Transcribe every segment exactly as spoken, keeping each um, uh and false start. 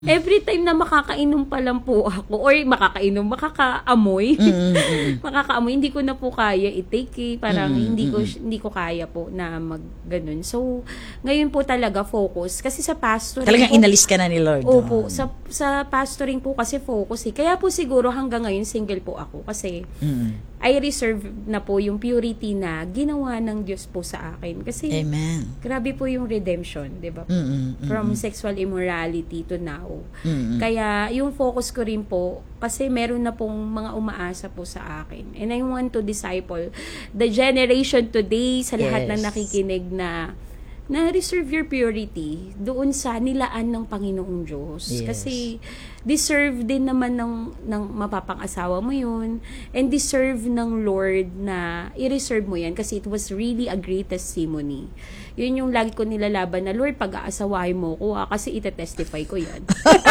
Every time na makakainom pa lang po ako or makakainom, makakaamoy, Mm, mm. makakaamoy, hindi ko na po kaya i-take eh. Parang Mm, hindi ko mm. hindi ko kaya po na mag ganun. So, ngayon po talaga focus kasi sa pastoring Talagang po, inalis ka na ni Lord. Opo, Oh. sa sa pastoring po kasi focus eh. Kaya po siguro hanggang ngayon single po ako kasi Mm. I reserve na po yung purity na ginawa ng Diyos po sa akin. Kasi Amen. grabe po yung redemption, 'di ba? po? Mm, mm, From mm. sexual immorality to now. Mm. Kaya yung focus ko rin po kasi meron na pong mga umaasa po sa akin. And I want to disciple the generation today sa lahat ng Yes. nakikinig na na reserve your purity doon sa nilaan ng Panginoong Diyos. Yes. Kasi deserve din naman ng, ng mapapang-asawa mo yun and deserve ng Lord na i-reserve mo yan kasi it was really a great testimony. Yun yung lagi ko nilalaban na, Lord, pag-aasawahin mo ko ha, kasi itetestify ko yan.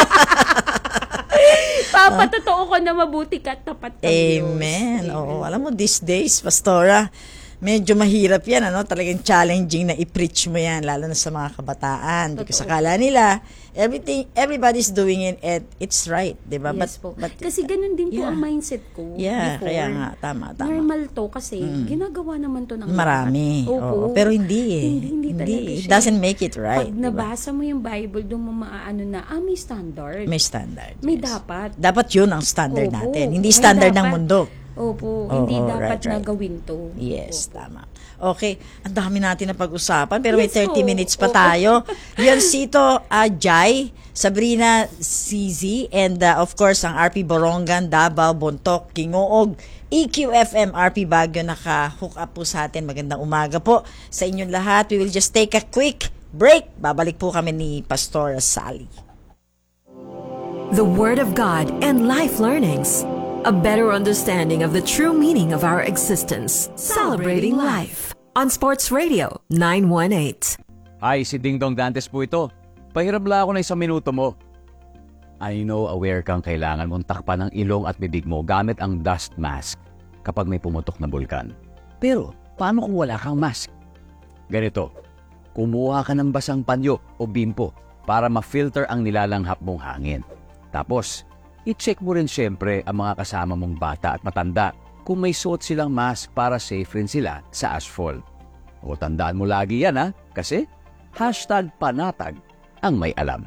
Papatotoo ko na mabuti ka at tapat ka Diyos. Amen. Oo, alam mo, these days, Pastora, medyo mahirap yan, ano? Talagang challenging na i-preach mo yan, lalo na sa mga kabataan. Because Totoo. akala nila, everything, everybody's doing it and it's right, di ba? Yes But, po. but, Kasi ganun din po yeah. ang mindset ko Yeah, before. kaya nga, tama, tama. Normal to kasi ginagawa naman to ng Marami. lahat. Opo. Oo, pero hindi eh. Hindi, hindi talaga It siya. doesn't make it right. Pag di ba? nabasa mo yung Bible, doon mo maaano na, ah, may standard. May standard. May yes. dapat. Dapat yun ang standard Opo. natin. Hindi May standard ng dapat. mundo. Opo, Oo, hindi dapat right, right. na gawin to. Yes, Opo. tama. Okay, ang dami natin na pag-usapan pero may Yes thirty po. minutes pa Oo. tayo. Yancito uh, Jai, Sabrina C Z, and uh, of course ang R P Borongan, Davao, Bontoc, Kingoog, E Q F M, R P Baguio naka-hook up po sa atin. Magandang umaga po sa inyong lahat. We will just take a quick break. Babalik po kami ni Pastor Sally. The Word of God and life learnings. A better understanding of the true meaning of our existence. Celebrating life. On Sports Radio nine one eight. Hi, si Ding Dong Dantes po ito. Pahirap lang ako na isang minuto mo. I know aware kang kailangan mong takpan ng ilong at bibig mo gamit ang dust mask kapag may pumutok na bulkan. Pero, paano kung wala kang mask? Ganito, kumuha ka ng basang panyo o bimpo para ma-filter ang nilalanghap mong hangin. Tapos, i-check mo rin siyempre ang mga kasama mong bata at matanda kung may suot silang mask para safe rin sila sa ashfall. O tandaan mo lagi yan ha, kasi hashtag panatag ang may alam.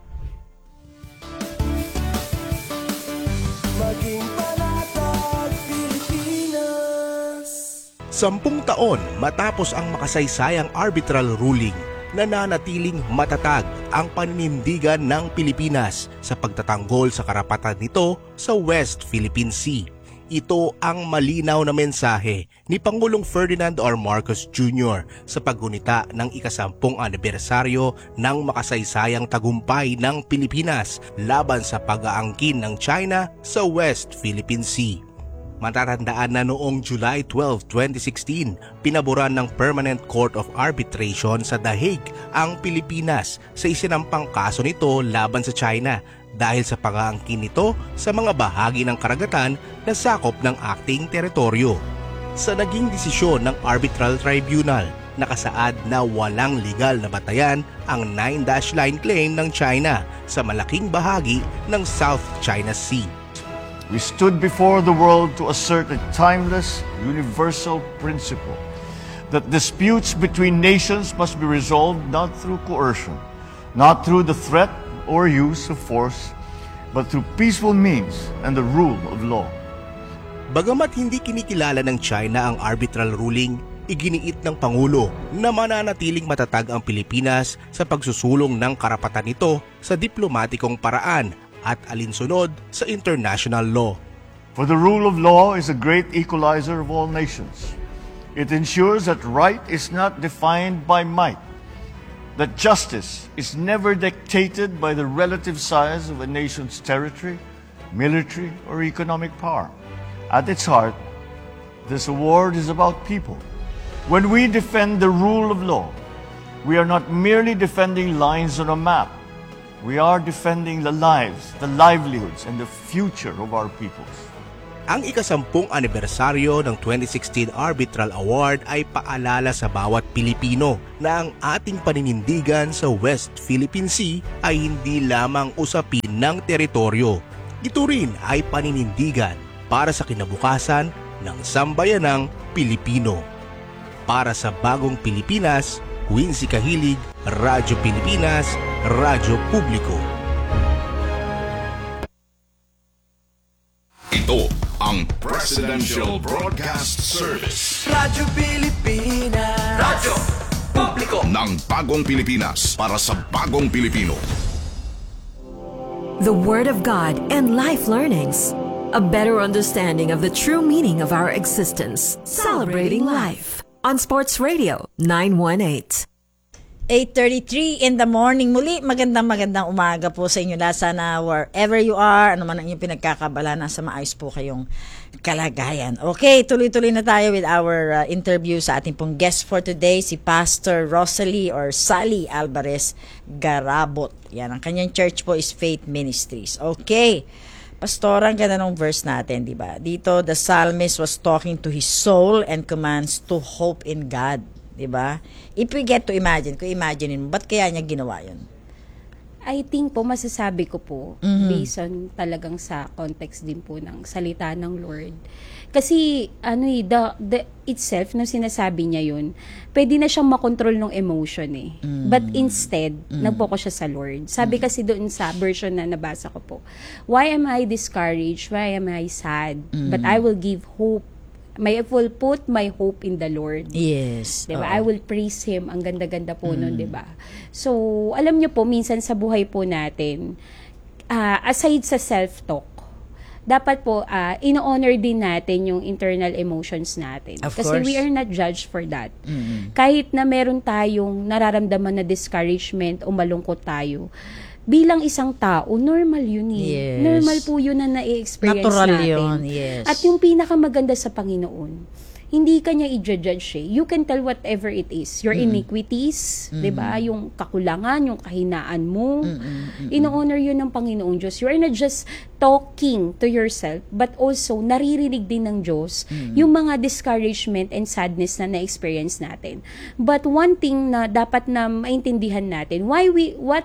Maging panatag Pilipinas. Sampung taon matapos ang makasaysayang arbitral ruling, nananatiling matatag ang paninindigan ng Pilipinas sa pagtatanggol sa karapatan nito sa West Philippine Sea. Ito ang malinaw na mensahe ni Pangulong Ferdinand R. Marcos Junior sa paggunita ng ikasampung anibersaryo ng makasaysayang tagumpay ng Pilipinas laban sa pag-aangkin ng China sa West Philippine Sea. Matatandaan na noong July twelfth, twenty sixteen, pinaboran ng Permanent Court of Arbitration sa The Hague ang Pilipinas sa isinampang kaso nito laban sa China dahil sa pag-aangkin nito sa mga bahagi ng karagatan na sakop ng acting teritoryo. Sa naging desisyon ng Arbitral Tribunal, nakasaad na walang legal na batayan ang nine dash line claim ng China sa malaking bahagi ng South China Sea. We stood before the world to assert a timeless, universal principle that disputes between nations must be resolved not through coercion, not through the threat or use of force, but through peaceful means and the rule of law. Bagamat hindi kinikilala ng China ang arbitral ruling, iginiit ng Pangulo na mananatiling matatag ang Pilipinas sa pagsusulong ng karapatan nito sa diplomatikong paraan at alinsunod sa international law. For the rule of law is a great equalizer of all nations. It ensures that right is not defined by might, that justice is never dictated by the relative size of a nation's territory, military, or economic power. At its heart, this award is about people. When we defend the rule of law, we are not merely defending lines on a map. We are defending the lives, the livelihoods, and the future of our peoples. Ang ikasampung anibersaryo ng twenty sixteen Arbitral Award ay paalala sa bawat Pilipino na ang ating paninindigan sa West Philippine Sea ay hindi lamang usapin ng teritoryo. Ito rin ay paninindigan para sa kinabukasan ng sambayanang Pilipino. Para sa bagong Pilipinas, Quincy Kahilig, Radyo Pilipinas, Radyo Publiko. Ito ang Presidential Broadcast Service Radyo Pilipinas. Radyo Publiko ng Bagong Pilipinas para sa Bagong Pilipino. The Word of God and Life Learnings. A better understanding of the true meaning of our existence. Celebrating life. On Sports Radio nine one eight. eight thirty-three in the morning. Muli, magandang magandang umaga po sa inyo lahat. Sana wherever you are, ano man ang inyong pinagkakabala, nasa maayos po kayong kalagayan. Okay, tuloy-tuloy na tayo with our uh, interview sa ating pong guest for today, si Pastor Rosalie or Sally Alvarez Garabot. Yan, ang kanyang church po is Faith Ministries. Okay, Pastor, ang ganda ng verse natin, di ba? Dito, the psalmist was talking to his soul and commands to hope in God. Diba? If we get to imagine, kung imagine mo, ba't kaya niya ginawa yun? I think po, masasabi ko po, Mhm. based on talagang sa context din po ng salita ng Lord. Kasi, ano eh, the, the itself, nung sinasabi niya yun, pwede na siyang makontrol ng emotion eh. But instead, nag-focus siya sa Lord. Sabi kasi doon sa version na nabasa ko po, why am I discouraged? Why am I sad? But I will give hope. May will put my hope in the Lord. Yes. Diba? Oo. I will praise Him. Ang ganda-ganda po nun, diba? So, alam niyo po, minsan sa buhay po natin, uh, aside sa self-talk, dapat po, uh, ino-honor din natin yung internal emotions natin. Of Kasi course. we are not judged for that. Mm-hmm. Kahit na meron tayong nararamdaman na discouragement o malungkot tayo, bilang isang tao, normal yun eh. Yes. Normal po yun na na-experience Natural natin. yun, yes. At yung pinakamaganda sa Panginoon, hindi kanya i-judge eh. You can tell whatever it is. Your iniquities, di ba? Yung kakulangan, yung kahinaan mo. Ino-honor yun ng Panginoong Diyos. You are not just talking to yourself, but also naririnig din ng Diyos yung mga discouragement and sadness na na-experience natin. But one thing na dapat na maintindihan natin, why we, what,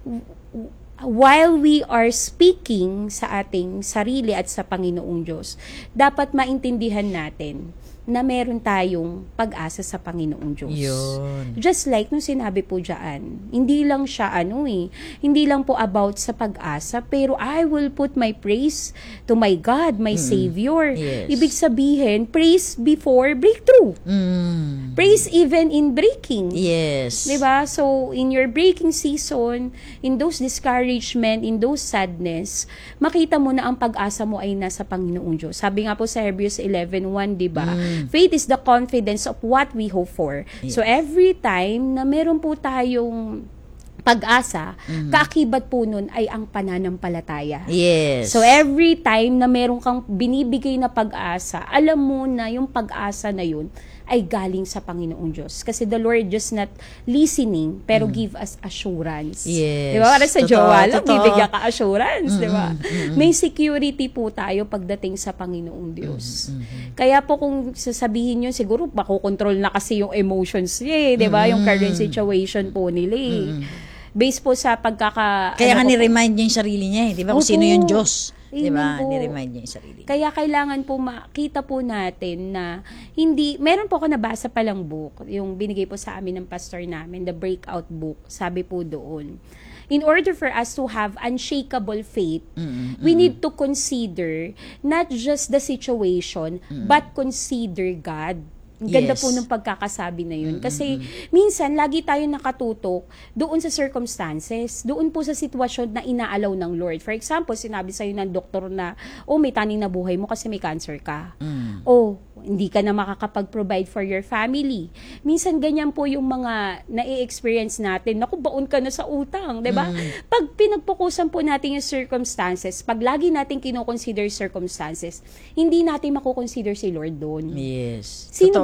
while we are speaking sa ating sarili at sa Panginoong Diyos, dapat maintindihan natin na meron tayong pag-asa sa Panginoong Diyos. Yun. Just like nung sinabi po dyan, hindi lang siya ano eh, hindi lang po about sa pag-asa, pero I will put my praise to my God, my Savior. Yes. Ibig sabihin, praise before breakthrough. Mm. Praise even in breaking. Yes. Diba? So, in your breaking season, in those discouragement, in those sadness, makita mo na ang pag-asa mo ay nasa Panginoong Diyos. Sabi nga po sa Hebrews eleven one, diba? Mm. Faith is the confidence of what we hope for. Yes. So, every time na meron po tayong pag-asa, kaakibat po nun ay ang pananampalataya. Yes. So, every time na meron kang binibigay na pag-asa, alam mo na yung pag-asa na yun ay galing sa Panginoong Diyos. Kasi the Lord just not listening, pero give us assurance. Yes. Di ba? Para sa Totoo, jowa lang, totoo. bibigyan ka assurance. Di ba? May security po tayo pagdating sa Panginoong Diyos. Kaya po kung sasabihin yun, siguro makokontrol na kasi yung emotions niya eh. Di ba? Yung current situation po nila eh. Based po sa pagkaka... Kaya nga ano ko po- ni-remind niya yung sarili niya eh. Di ba? Kung Opo. sino yung Diyos. Di ba? Amen po. Ni-remind niya yung sarili niya. Kaya kailangan po makita po natin na hindi, meron po ako nabasa palang book, yung binigay po sa amin ng pastor namin, the Breakout Book, sabi po doon. In order for us to have unshakable faith, Mm-mm, we need to consider not just the situation, but consider God. Ang ganda Yes. po ng pagkakasabi na yun. Kasi minsan, lagi tayo nakatutok doon sa circumstances, doon po sa sitwasyon na inaalaw ng Lord. For example, sinabi sa'yo ng doktor na, oh, may taning na buhay mo kasi may cancer ka. Oh, hindi ka na makakapag-provide for your family. Minsan, ganyan po yung mga na-experience natin. Naku, baon ka na sa utang, di ba? Pag pinagpukusan po natin yung circumstances, pag lagi natin kinoconsider circumstances, hindi natin makukonsider si Lord doon. Yes. Sino Totoo ba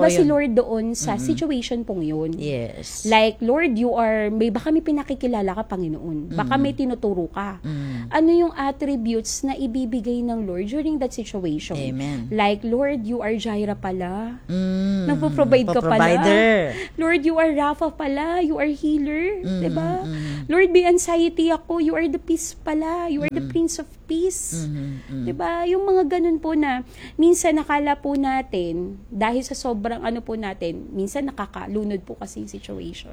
si yun. Lord doon sa situation pong yun. Yes. Like, Lord, you are, may baka may pinakikilala ka, Panginoon. Baka may tinuturo ka. Ano yung attributes na ibibigay ng Lord during that situation? Amen. Like, Lord, you are Jireh pala. Mm. Nagpo-provide ka pala. Provider. Lord, you are Rapha pala. You are healer. Diba? Lord, may anxiety ako. You are the peace pala. You are the Prince of Peace. Diba? Yung mga ganun po na minsan nakala po natin, dahil sa sobrang ano po natin, minsan nakakalunod po kasi yung situation.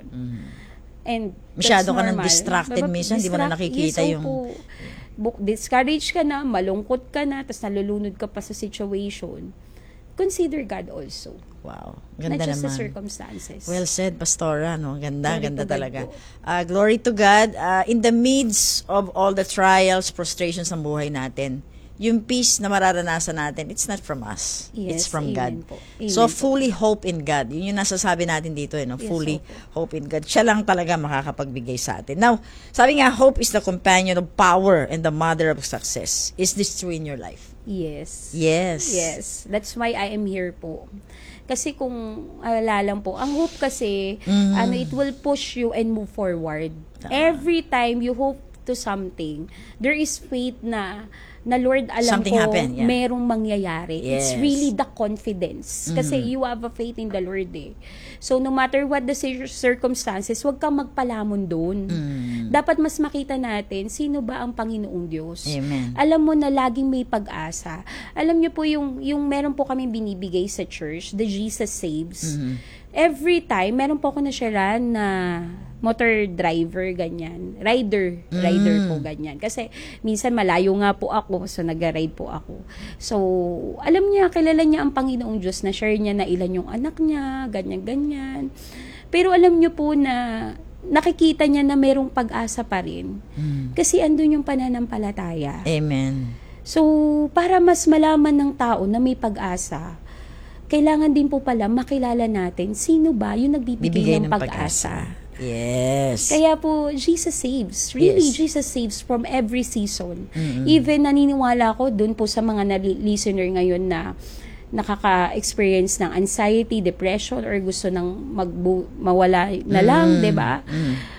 And Masyado that's ka nang normal. distracted Diba? minsan, di mo na Distract- nakikita yes, yung- opo. Bu- discouraged ka na, malungkot ka na, tapos nalulunod ka pa sa situation. Consider God also. Wow. Not Ganda just the naman. circumstances. Well said, Pastora. No? Ganda, Glory ganda to God talaga. po. Uh, glory to God. Uh, in the midst of all the trials, frustrations ng buhay natin, yung peace na mararanasan natin, it's not from us. Yes, it's from amen God. po. Amen So, po. fully hope in God. Yun yung nasasabi natin dito, eh, no? Yes, Fully opo. hope in God. Siya lang talaga makakapagbigay sa atin. Now, sabi nga, hope is the companion of power and the mother of success. Is this true in your life? Yes. Yes. Yes. That's why I am here po. Kasi kung alala lang po, ang hope kasi, ano, it will push you and move forward. Every time you hope to something, there is faith na, na Lord, alam Something ko, happen, yeah. merong mangyayari. It's Yes. really the confidence. Kasi you have a faith in the Lord eh. So, no matter what the cir- circumstances, huwag kang magpalamon doon. Dapat mas makita natin, sino ba ang Panginoong Diyos? Amen. Alam mo na laging may pag-asa. Alam niyo po yung, yung meron po kami binibigay sa church, the Jesus Saves. Every time, meron po ako na-sharean na motor driver, ganyan. Rider, rider po, ganyan. Kasi minsan malayo nga po ako, so nag-ride po ako. So, alam niya, kilala niya ang Panginoong Diyos, na share niya na ilan yung anak niya, ganyan-ganyan. Pero alam niyo po na nakikita niya na merong pag-asa pa rin. Kasi andun yung pananampalataya. Amen. So, para mas malaman ng tao na may pag-asa, kailangan din po pala makilala natin sino ba yung nagbibigay Bibigay ng ng pag-asa. Yes. Kaya po, Jesus saves. Really, Yes. Jesus saves from every season. Even naniniwala ko dun po sa mga nali- listener ngayon na nakaka-experience ng anxiety, depression, or gusto nang magbu- mawala na lang, di ba?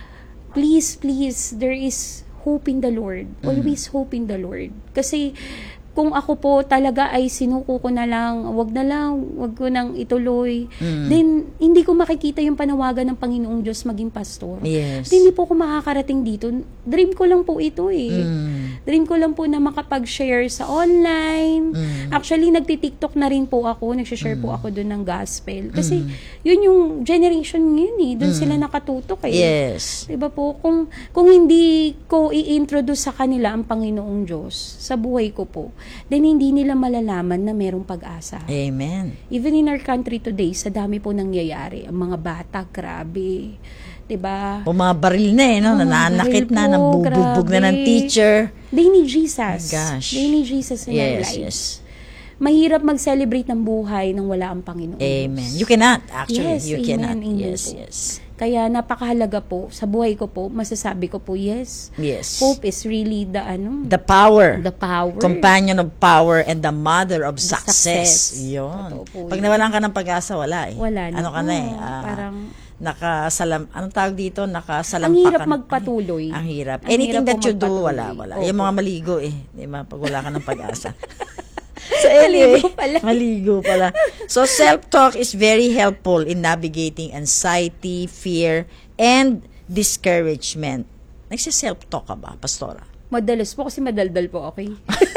Please, please, there is hope in the Lord. Always hope in the Lord. Kasi kung ako po talaga ay sinuko ko na lang, wag na lang, wag ko nang ituloy, then hindi ko makikita yung panawagan ng Panginoong Diyos maging pastor. Yes. Then, hindi po ako makakarating dito. Dream ko lang po ito eh. Dream ko lang po na makapag-share sa online. Actually, nagti-TikTok na rin po ako, nagsishare po ako doon ng gospel. Kasi, yun yung generation ngayon eh. Doon sila nakatutok eh. Yes. Diba po, kung, kung hindi ko i-introduce sa kanila ang Panginoong Diyos sa buhay ko po, then hindi nila malalaman na merong pag-asa. Amen. Even in our country today, sa dami po nangyayari. Ang mga bata, grabe. Diba? Bumabaril na eh, no? Oh, Nananakit baril na, po, nambubugbog na ng grabe. teacher. They need Jesus. My gosh. They need Jesus in Yes, our lives. yes. Mahirap mag-celebrate ng buhay nang wala ang Panginoon. Amen. You cannot, actually. Yes, you amen, cannot. amen Yes, po. yes. Kaya napakahalaga po, sa buhay ko po, masasabi ko po, yes, Yes. hope is really the ano, The power. the power. Companion of power and the mother of The success. success. Yun. Totoo po Pag yun. nawalan ka ng pag-asa, wala eh. Wala na. Ano ka na eh. Oo, ah, parang, nakasalam, anong tawag dito? Nakasalampakan. ang hirap magpatuloy. Ang hirap. Ang Anything hirap that po you do, magpatuloy. wala, wala. Opo. Yung mga maligo eh. Di ba? Pag wala ka ng pag-asa. So anyway, Maligo pala. maligo pala. So self-talk is very helpful in navigating anxiety, fear, and discouragement. Nagsi-self-talk ka ba, Pastora? Madalas po kasi madaldal po ako eh.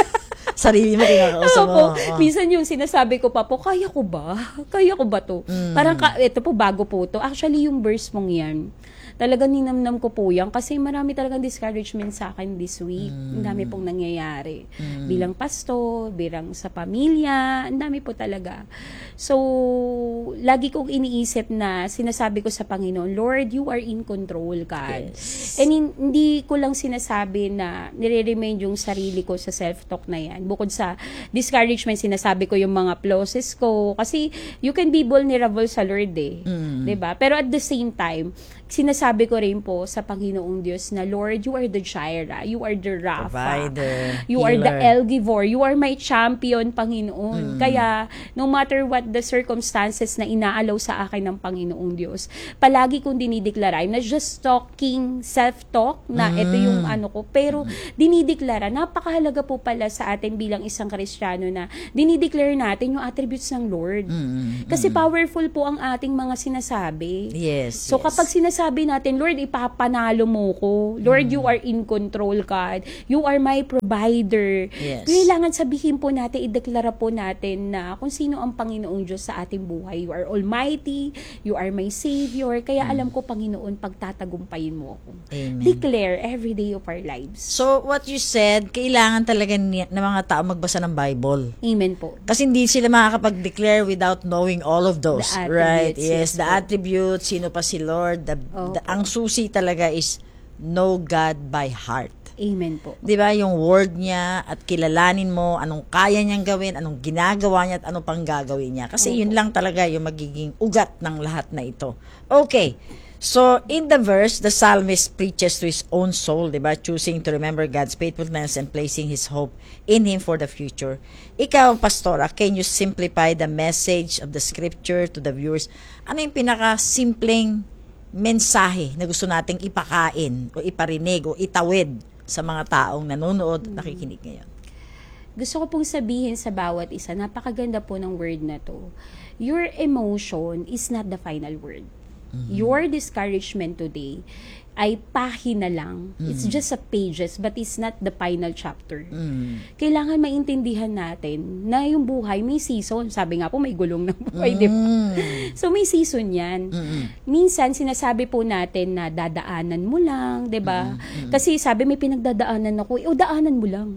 Sarili mo, kinakausap Ako mo. po, Oo. minsan yung sinasabi ko pa po, kaya ko ba? Kaya ko ba to? Mm. Parang, ka, ito po, bago po to. Actually, yung verse mong yan, talagang ninamnam ko po yan kasi marami talagang discouragement sa akin this week. Ang dami pong nangyayari. Bilang pastor, bilang sa pamilya, ang dami po talaga. So, lagi kong iniisip na sinasabi ko sa Panginoon, Lord, you are in control, God. Yes. And hin- hindi ko lang sinasabi na nire-remind yung sarili ko sa self-talk na yan. Bukod sa discouragement, sinasabi ko yung mga flaws ko. Kasi you can be vulnerable sa Lord eh. Mm. 'Di ba? Pero at the same time, sinasabi ko rin po sa Panginoong Diyos na, Lord, you are the Jireh, you are the Rapha, Provider, you are the healer. El Givor, you are my champion, Panginoon. Kaya, no matter what the circumstances na inaalaw sa akin ng Panginoong Diyos, palagi kong dinideklara, I'm not just talking self-talk na ito yung ano ko, pero dinideklara, napakahalaga po pala sa atin bilang isang Kristiyano na dinideclare natin yung attributes ng Lord. Kasi powerful po ang ating mga sinasabi. Yes. So yes. kapag sinasabi natin, Lord, ipapanalo mo ko. Lord, you are in control, God. You are my provider. Yes. Kailangan sabihin po natin, ideklara po natin na kung sino ang Panginoong Diyos sa ating buhay. You are almighty. You are my Savior. Kaya alam ko, Panginoon, pagtatagumpayin mo ako. Amen. Declare every day of our lives. So, what you said, kailangan talaga ni- ng mga tao magbasa ng Bible. Amen po. Kasi hindi sila makakapag-declare without knowing all of those. The Right? attributes, Yes, yes the po. attributes, sino pa si Lord. The, Opo. the- ang susi talaga is know God by heart. Amen po. 'Di ba? Yung word niya at kilalanin mo anong kaya niyang gawin, anong ginagawa niya at ano pang gagawin niya. Kasi yun lang talaga yung magiging ugat ng lahat na ito. Okay. So, in the verse, the psalmist preaches to his own soul, 'di ba? Choosing to remember God's faithfulness and placing his hope in him for the future. Ikaw, Pastora, can you simplify the message of the scripture to the viewers? Ano yung pinaka-simpleng mensahe na gusto nating ipakain o iparinig o itawid sa mga taong nanonood at nakikinig ngayon? Gusto ko pong sabihin sa bawat isa, napakaganda po ng word na to. Your emotion is not the final word. Your discouragement today ay pahina lang. It's just a pages, but it's not the final chapter. Kailangan maintindihan natin na yung buhay may season. Sabi nga po, may gulong ng buhay, di ba? So, may season yan. Minsan, sinasabi po natin na dadaanan mo lang, di ba? Kasi sabi, may pinagdadaanan ako, eh, o daanan mo lang.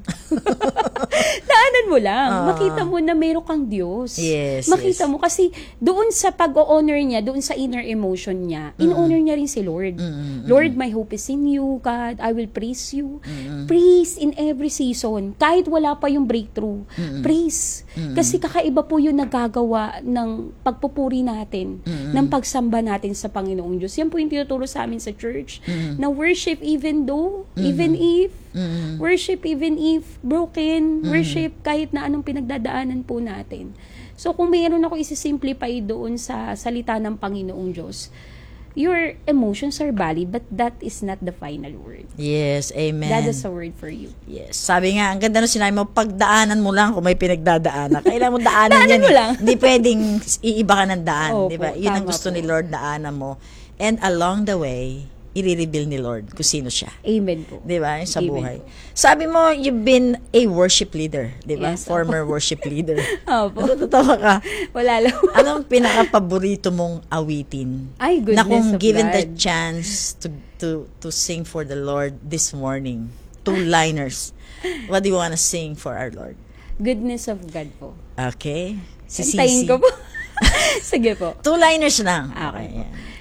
Daanan mo lang. Makita mo na meron kang Diyos. Yes, Makita yes. mo kasi doon sa pag-o-honor niya, doon sa inner emotion niya, in-honor niya rin si Lord. Lord, my hope is in you, God. I will praise you. Praise in every season. Kahit wala pa yung breakthrough. Praise. Kasi kakaiba po yung nagagawa ng pagpupuri natin, ng pagsamba natin sa Panginoong Diyos. Yan po yung tinuturo sa amin sa church. Na worship even though, even if, worship even if broken, worship kahit na anong pinagdadaanan po natin. So kung mayroon ako isi-simplify doon sa salita ng Panginoong Diyos, your emotions are valid, but that is not the final word. Yes, amen. That is a word for you. Yes. Sabi nga, ang ganda nung sinabi mo, pagdaanan mo lang kung may pinagdadaanan. Kailangan mo daanan Daanan yan. mo eh. lang. Hindi pwedeng iiba ka ng daan. Opo, Di ba? Yun ang tama gusto po. ni Lord, daanan mo. And along the way, i-reveal ni Lord kung sino siya. Amen po. Di ba? Sa Amen buhay. po. Sabi mo, you've been a worship leader. Di ba? Yes, Former worship leader. Opo. Natatawa ka. Wala lang. Anong pinaka-paborito mong awitin? Ay, Na goodness kung of given God. the chance to to to sing for the Lord this morning, two-liners, what do you want to sing for our Lord? Goodness of God po. Okay? Si Kantayin Sisi. ko po. Sige po. Two-liners lang. Okay po. Ayan.